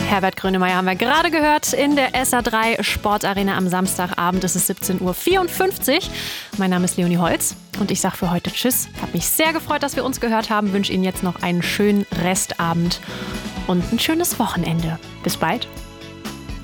Herbert Grönemeyer haben wir gerade gehört in der SA3 Sportarena am Samstagabend. Es ist 17.54 Uhr. Mein Name ist Leonie Holz und ich sage für heute Tschüss. Habe mich sehr gefreut, dass wir uns gehört haben. Wünsche Ihnen jetzt noch einen schönen Restabend und ein schönes Wochenende. Bis bald.